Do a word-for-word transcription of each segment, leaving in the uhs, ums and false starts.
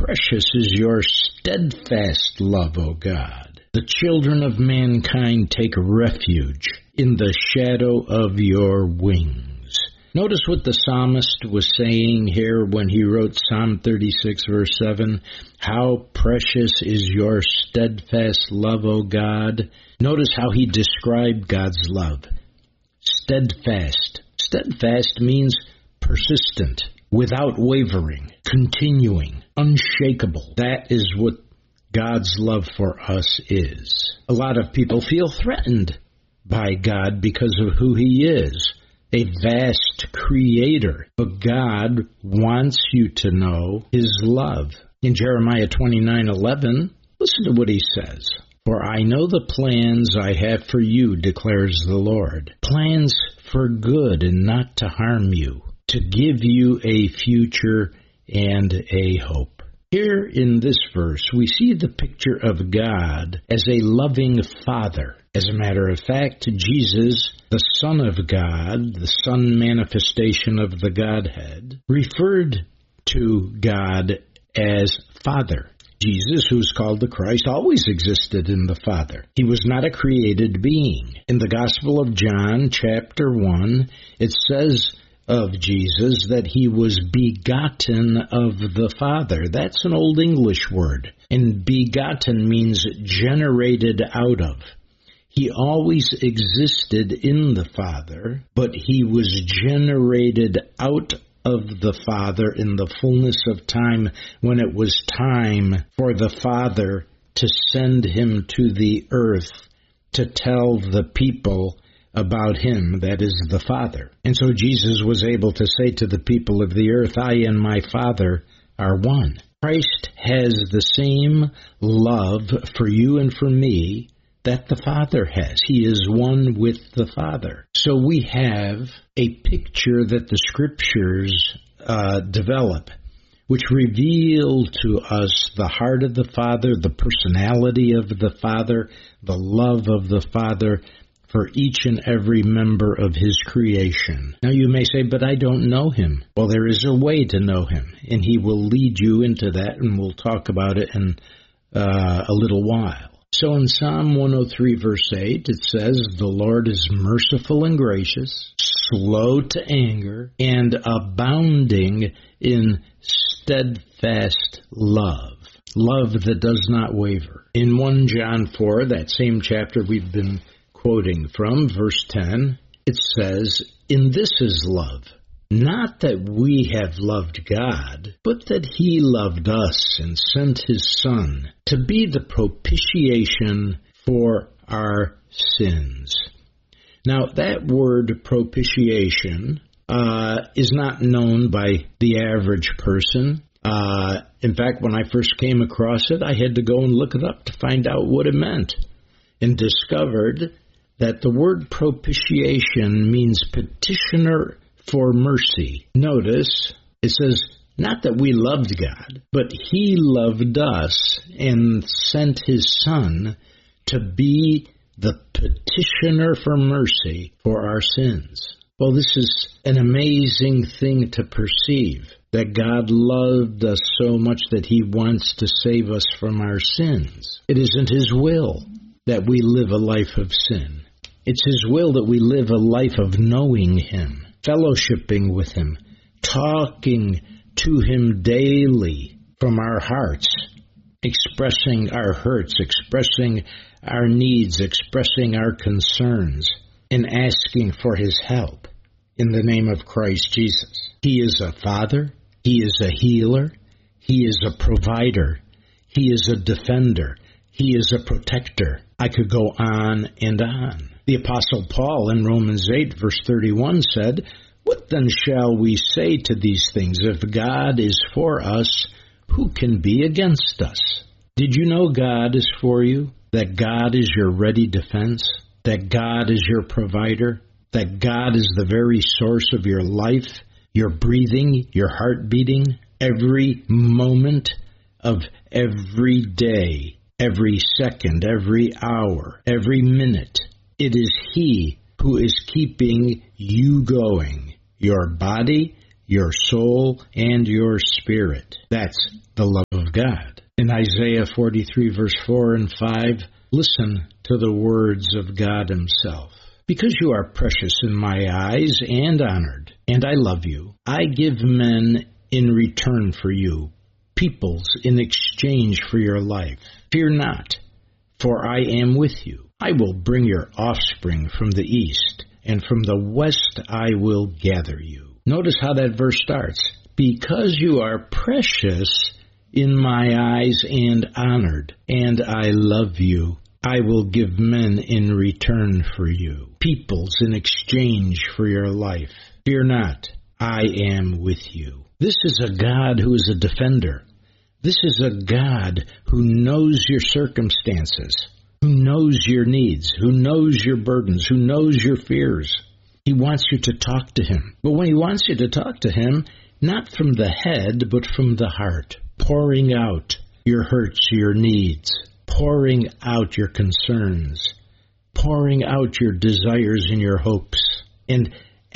precious is your steadfast love, O God. The children of mankind take refuge in the shadow of your wings. Notice what the psalmist was saying here when he wrote Psalm thirty-six, verse seven. How precious is your steadfast love, O God. Notice how he described God's love. Steadfast. Steadfast means persistent, without wavering, continuing, unshakable. That is what God's love for us is. A lot of people feel threatened by God because of who He is, a vast creator. But God wants you to know His love. In Jeremiah twenty-nine eleven, listen to what He says. For I know the plans I have for you, declares the Lord. Plans for good and not to harm you, to give you a future and a hope. Here in this verse, we see the picture of God as a loving Father. As a matter of fact, Jesus, the Son of God, the Son manifestation of the Godhead, referred to God as Father. Jesus, who's called the Christ, always existed in the Father. He was not a created being. In the Gospel of John, chapter one, it says of Jesus that he was begotten of the Father. That's an Old English word. And begotten means generated out of. He always existed in the Father, but he was generated out of the Father in the fullness of time, when it was time for the Father to send him to the earth to tell the people about him, that is the Father. And so Jesus was able to say to the people of the earth, I and my Father are one. Christ has the same love for you and for me that the Father has. He is one with the Father. So we have a picture that the Scriptures uh, develop, which reveal to us the heart of the Father, the personality of the Father, the love of the Father for each and every member of His creation. Now you may say, but I don't know Him. Well, there is a way to know Him, and He will lead you into that, and we'll talk about it in uh, a little while. So in Psalm one oh three, verse eight, it says, the Lord is merciful and gracious, slow to anger, and abounding in steadfast love. Love that does not waver. In First John four, that same chapter we've been quoting from, verse ten, it says, in this is love, not that we have loved God, but that He loved us and sent His Son to be the propitiation for our sins. Now, that word propitiation uh, is not known by the average person. Uh, in fact, when I first came across it, I had to go and look it up to find out what it meant, and discovered that the word propitiation means petitioner for mercy. Notice, it says, not that we loved God, but He loved us and sent His Son to be the petitioner for mercy for our sins. Well, this is an amazing thing to perceive, that God loved us so much that He wants to save us from our sins. It isn't His will that we live a life of sin. It's His will that we live a life of knowing Him, fellowshipping with Him, talking to Him daily from our hearts, expressing our hurts, expressing our needs, expressing our concerns, and asking for His help in the name of Christ Jesus. He is a Father. He is a healer. He is a provider. He is a defender. He is a protector. I could go on and on. The Apostle Paul in Romans eight, verse thirty-one said, what then shall we say to these things? If God is for us, who can be against us? Did you know God is for you? That God is your ready defense? That God is your provider? That God is the very source of your life, your breathing, your heart beating, every moment of every day, every second, every hour, every minute? It is He who is keeping you going, your body, your soul, and your spirit. That's the love of God. In Isaiah forty-three, verse four and five, listen to the words of God himself. Because you are precious in my eyes and honored, and I love you, I give men in return for you, peoples in exchange for your life. Fear not, for I am with you. I will bring your offspring from the east, and from the west I will gather you. Notice how that verse starts. Because you are precious in my eyes and honored, and I love you, I will give men in return for you, peoples in exchange for your life. Fear not, I am with you. This is a God who is a defender. This is a God who knows your circumstances, who knows your needs, who knows your burdens, who knows your fears. He wants you to talk to him. But when he wants you to talk to him, not from the head, but from the heart, pouring out your hurts, your needs, pouring out your concerns, pouring out your desires and your hopes, and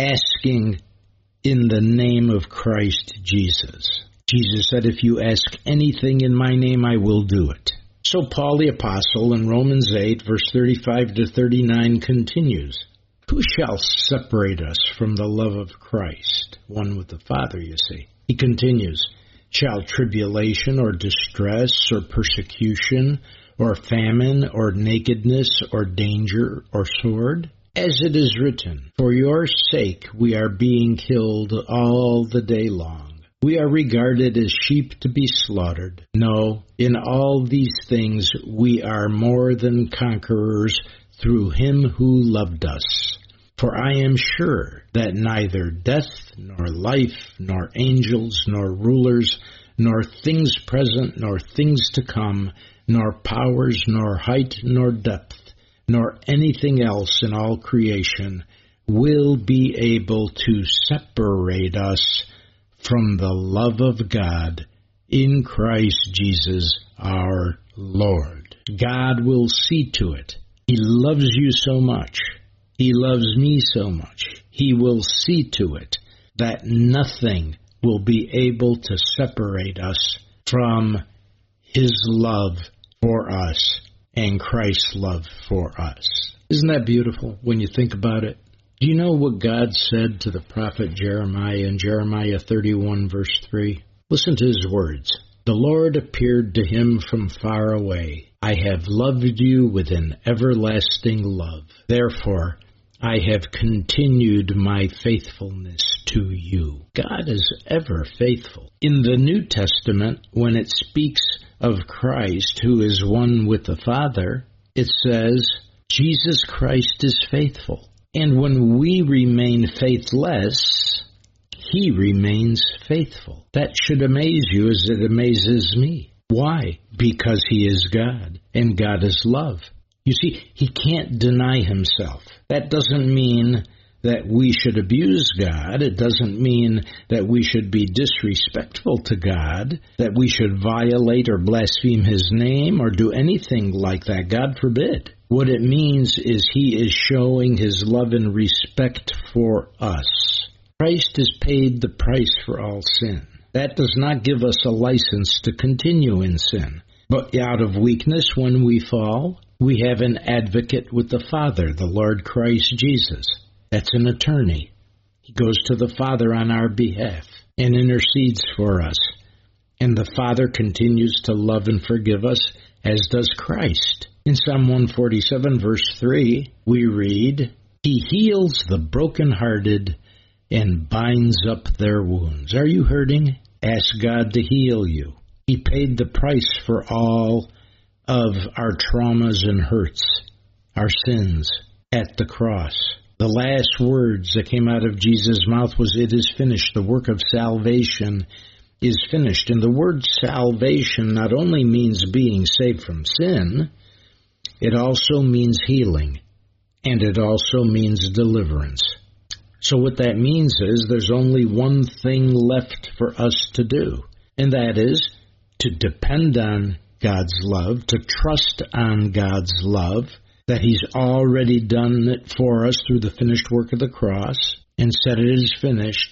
asking in the name of Christ Jesus. Jesus said, if you ask anything in my name, I will do it. So Paul the Apostle in Romans eight, verse thirty-five to thirty-nine continues, who shall separate us from the love of Christ? One with the Father, you see. He continues, shall tribulation or distress or persecution or famine or nakedness or danger or sword? As it is written, for your sake we are being killed all the day long. We are regarded as sheep to be slaughtered. No, in all these things we are more than conquerors through him who loved us. For I am sure that neither death, nor life, nor angels, nor rulers, nor things present, nor things to come, nor powers, nor height, nor depth, nor anything else in all creation will be able to separate us from the love of God in Christ Jesus our Lord. God will see to it. He loves you so much. He loves me so much. He will see to it that nothing will be able to separate us from his love for us and Christ's love for us. Isn't that beautiful when you think about it? Do you know what God said to the prophet Jeremiah in Jeremiah thirty-one, verse three? Listen to his words. The Lord appeared to him from far away. I have loved you with an everlasting love. Therefore, I have continued my faithfulness to you. God is ever faithful. In the New Testament, when it speaks of Christ, who is one with the Father, it says, Jesus Christ is faithful. And when we remain faithless, he remains faithful. That should amaze you as it amazes me. Why? Because he is God, and God is love. You see, he can't deny himself. That doesn't mean that we should abuse God. It doesn't mean that we should be disrespectful to God, that we should violate or blaspheme his name or do anything like that. God forbid. What it means is he is showing his love and respect for us. Christ has paid the price for all sin. That does not give us a license to continue in sin. But out of weakness, when we fall, we have an advocate with the Father, the Lord Christ Jesus. That's an attorney. He goes to the Father on our behalf and intercedes for us. And the Father continues to love and forgive us, as does Christ. In Psalm one forty-seven, verse three, we read, he heals the brokenhearted and binds up their wounds. Are you hurting? Ask God to heal you. He paid the price for all of our traumas and hurts, our sins, at the cross. The last words that came out of Jesus' mouth was, it is finished. The work of salvation is finished. And the word salvation not only means being saved from sin, it also means healing, and it also means deliverance. So what that means is there's only one thing left for us to do, and that is to depend on God's love, to trust on God's love, that he's already done it for us through the finished work of the cross, and said it is finished.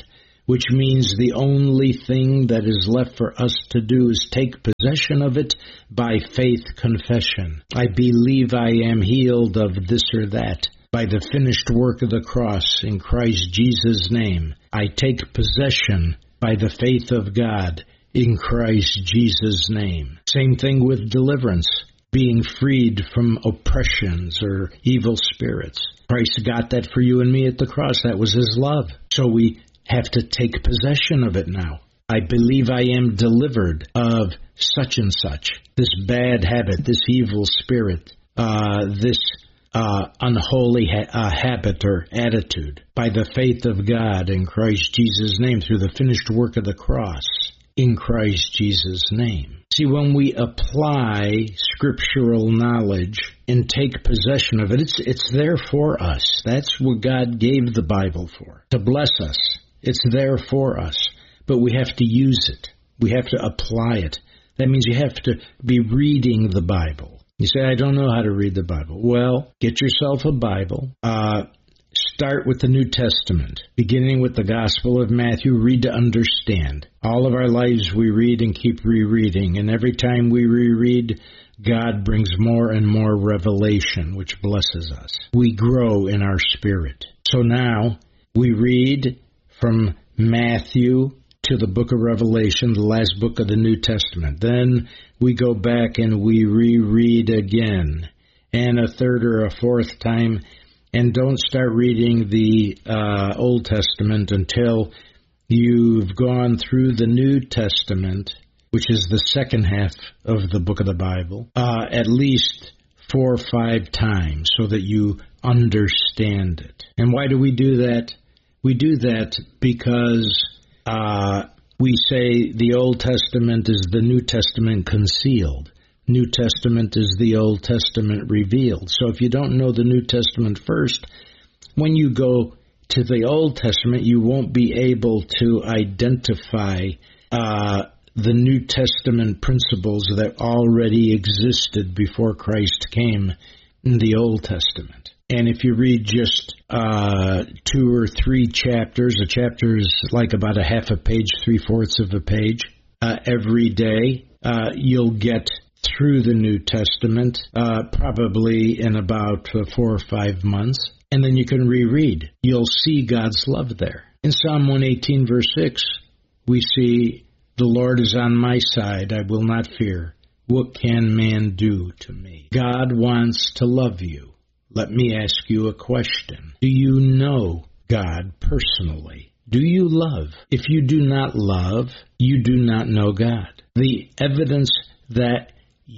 which means the only thing that is left for us to do is take possession of it by faith confession. I believe I am healed of this or that by the finished work of the cross in Christ Jesus' name. I take possession by the faith of God in Christ Jesus' name. Same thing with deliverance, being freed from oppressions or evil spirits. Christ got that for you and me at the cross. That was His love. So we have to take possession of it now. I believe I am delivered of such and such, this bad habit, this evil spirit, uh, this uh, unholy ha- uh, habit or attitude, by the faith of God in Christ Jesus' name, through the finished work of the cross in Christ Jesus' name. See, when we apply scriptural knowledge and take possession of it, it's, it's there for us. That's what God gave the Bible for, to bless us. It's there for us, but we have to use it. We have to apply it. That means you have to be reading the Bible. You say, I don't know how to read the Bible. Well, get yourself a Bible. Uh, start with the New Testament, beginning with the Gospel of Matthew. Read to understand. All of our lives we read and keep rereading, and every time we reread, God brings more and more revelation, which blesses us. We grow in our spirit. So now we read from Matthew to the book of Revelation, the last book of the New Testament. Then we go back and we reread again, and a third or a fourth time, and don't start reading the uh, Old Testament until you've gone through the New Testament, which is the second half of the book of the Bible, uh, at least four or five times so that you understand it. And why do we do that? We do that because uh, we say the Old Testament is the New Testament concealed. New Testament is the Old Testament revealed. So if you don't know the New Testament first, when you go to the Old Testament, you won't be able to identify uh, the New Testament principles that already existed before Christ came in the Old Testament. And if you read just uh, two or three chapters, a chapter is like about a half a page, three-fourths of a page, uh, every day, uh, you'll get through the New Testament, uh, probably in about uh, four or five months, and then you can reread. You'll see God's love there. In Psalm one eighteen, verse six, we see, the Lord is on my side, I will not fear. What can man do to me? God wants to love you. Let me ask you a question. Do you know God personally? Do you love? If you do not love, you do not know God. The evidence that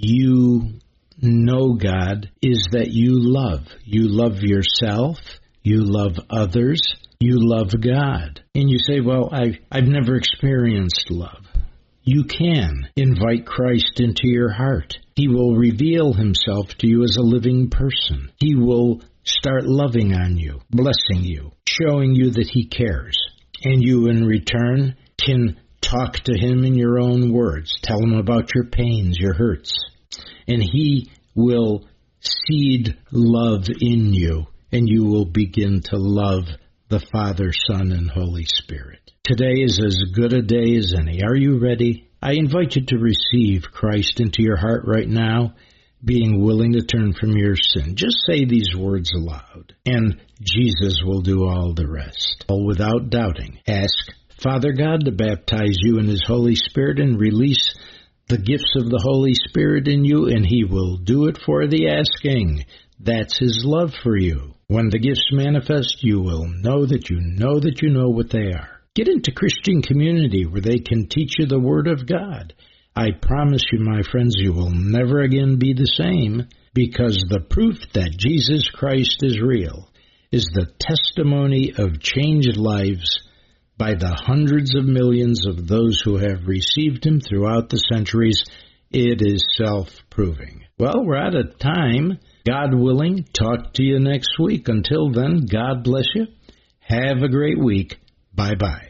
you know God is that you love. You love yourself. You love others. You love God. And you say, well, I've, I've never experienced love. You can invite Christ into your heart. He will reveal Himself to you as a living person. He will start loving on you, blessing you, showing you that He cares. And you, in return, can talk to Him in your own words. Tell Him about your pains, your hurts. And He will seed love in you, and you will begin to love the Father, Son, and Holy Spirit. Today is as good a day as any. Are you ready? I invite you to receive Christ into your heart right now, being willing to turn from your sin. Just say these words aloud, and Jesus will do all the rest. All without doubting. Ask Father God to baptize you in His Holy Spirit and release the gifts of the Holy Spirit in you, and He will do it for the asking. That's His love for you. When the gifts manifest, you will know that you know that you know what they are. Get into Christian community where they can teach you the Word of God. I promise you, my friends, you will never again be the same, because the proof that Jesus Christ is real is the testimony of changed lives by the hundreds of millions of those who have received Him throughout the centuries. It is self-proving. Well, we're out of time. God willing, talk to you next week. Until then, God bless you. Have a great week. Bye-bye.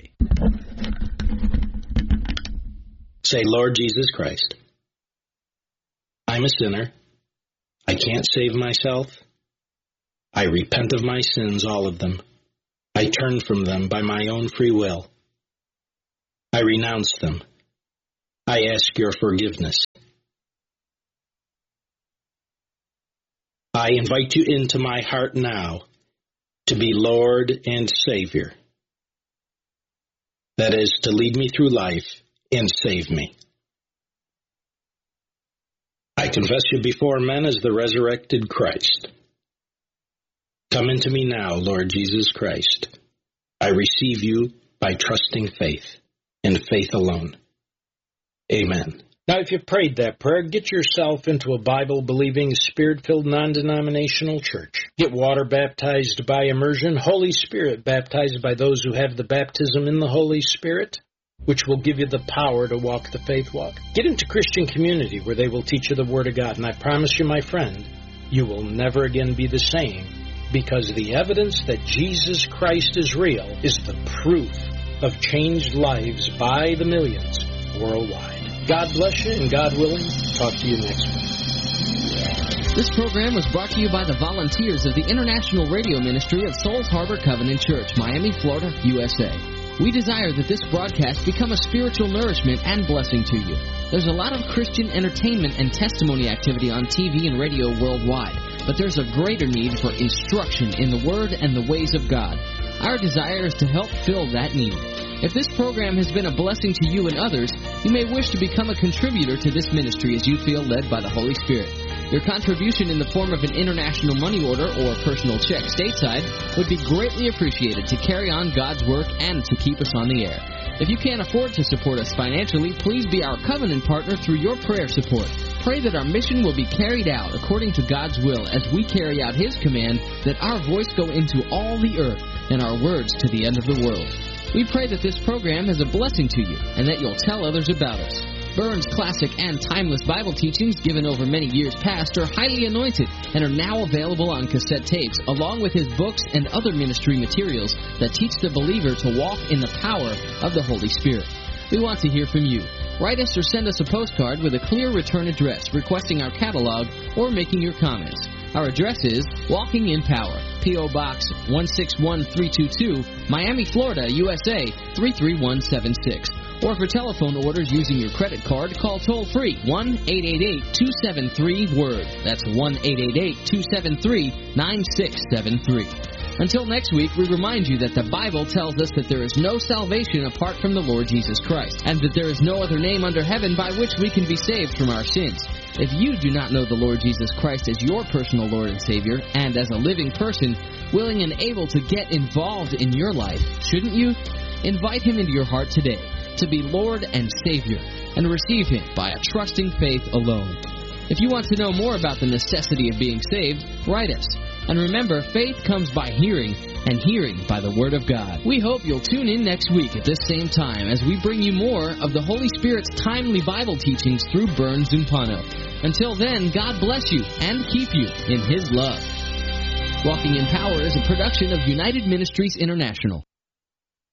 Say, Lord Jesus Christ, I'm a sinner. I can't save myself. I repent of my sins, all of them. I turn from them by my own free will. I renounce them. I ask your forgiveness. I invite you into my heart now to be Lord and Savior. That is, to lead me through life and save me. I confess you before men as the resurrected Christ. Come into me now, Lord Jesus Christ. I receive you by trusting faith and faith alone. Amen. Now, if you prayed that prayer, get yourself into a Bible-believing, Spirit-filled, non-denominational church. Get water baptized by immersion, Holy Spirit baptized by those who have the baptism in the Holy Spirit, which will give you the power to walk the faith walk. Get into Christian community where they will teach you the Word of God. And I promise you, my friend, you will never again be the same, because the evidence that Jesus Christ is real is the proof of changed lives by the millions worldwide. God bless you, and God willing, talk to you next week. This program was brought to you by the volunteers of the International Radio Ministry of Souls Harbor Covenant Church, Miami, Florida, U S A. We desire that this broadcast become a spiritual nourishment and blessing to you. There's a lot of Christian entertainment and testimony activity on T V and radio worldwide, but there's a greater need for instruction in the Word and the ways of God. Our desire is to help fill that need. If this program has been a blessing to you and others, you may wish to become a contributor to this ministry as you feel led by the Holy Spirit. Your contribution in the form of an international money order or personal check stateside would be greatly appreciated to carry on God's work and to keep us on the air. If you can't afford to support us financially, please be our covenant partner through your prayer support. Pray that our mission will be carried out according to God's will as we carry out His command that our voice go into all the earth and our words to the end of the world. We pray that this program is a blessing to you and that you'll tell others about us. Burns' classic and timeless Bible teachings given over many years past are highly anointed and are now available on cassette tapes, along with his books and other ministry materials that teach the believer to walk in the power of the Holy Spirit. We want to hear from you. Write us or send us a postcard with a clear return address requesting our catalog or making your comments. Our address is Walking in Power, P O. Box one six one three two two, Miami, Florida, U S A three three one seven six. Or for telephone orders using your credit card, call toll-free one eight eight eight, two seven three, W O R D. That's one eight eight eight, two seven three, nine six seven three. Until next week, we remind you that the Bible tells us that there is no salvation apart from the Lord Jesus Christ, and that there is no other name under heaven by which we can be saved from our sins. If you do not know the Lord Jesus Christ as your personal Lord and Savior, and as a living person, willing and able to get involved in your life, shouldn't you? Invite Him into your heart today to be Lord and Savior, and receive Him by a trusting faith alone. If you want to know more about the necessity of being saved, write us. And remember, faith comes by hearing, and hearing by the Word of God. We hope you'll tune in next week at this same time as we bring you more of the Holy Spirit's timely Bible teachings through Burns and Pano. Until then, God bless you and keep you in His love. Walking in Power is a production of United Ministries International.